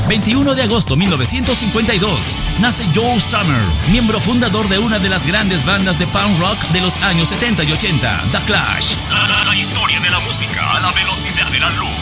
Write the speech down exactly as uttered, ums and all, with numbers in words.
veintiuno de agosto de mil novecientos cincuenta y dos, nace Joe Strummer, miembro fundador de una de las grandes bandas de punk rock de los años setenta y ochenta, The Clash. La, la, la historia de la música a la velocidad de la luz.